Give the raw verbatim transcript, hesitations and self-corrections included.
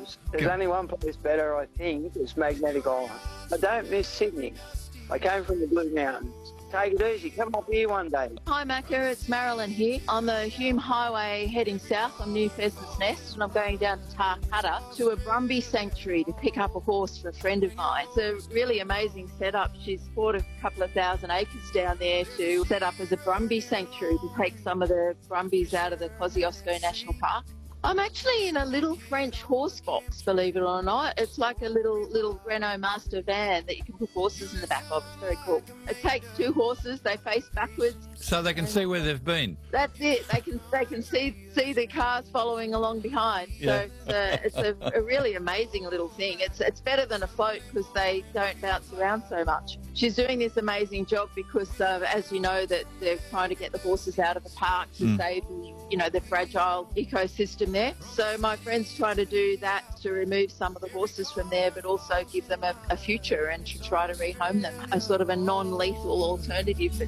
Hills. There's Go- only one place better, I think. It's Magnetic Island. I don't miss Sydney. I came from the Blue Mountains. Take it easy. Come up here one day. Hi Macca, it's Marilyn here. On the Hume Highway heading south on New Pheasant's Nest, and I'm going down to Tarcutta to a Brumby sanctuary to pick up a horse for a friend of mine. It's a really amazing setup. She's bought a couple of thousand acres down there to set up as a Brumby sanctuary to take some of the Brumbies out of the Kosciuszko National Park. I'm actually in a little French horse box, believe it or not. It's like a little little Renault Master van that you can put horses in the back of. It's very cool. It takes two horses. They face backwards. So they can see where they've been. That's it. They can they can see see the cars following along behind. Yeah. So it's a, it's a, a really amazing little thing. It's it's better than a float because they don't bounce around so much. She's doing this amazing job because, uh, as you know, that they're trying to get the horses out of the park to Mm. save the you know the fragile ecosystem there. So my friend's trying to do that to remove some of the horses from there, but also give them a, a future and to try to rehome them, a sort of a non-lethal alternative.